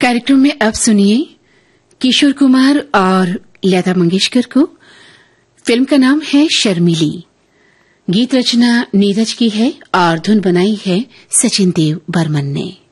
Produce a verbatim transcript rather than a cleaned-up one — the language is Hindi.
कार्यक्रम में अब सुनिए किशोर कुमार और लता मंगेशकर को। फिल्म का नाम है शर्मिली। गीत रचना नीरज की है और धुन बनाई है सचिन देव बर्मन ने।